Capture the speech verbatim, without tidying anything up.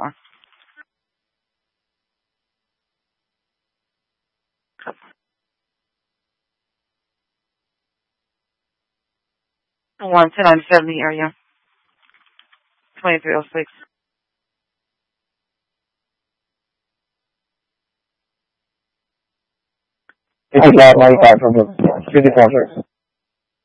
for? One ten nine seventy area. Twenty three oh six. Fifty five ninety five for fifty four six.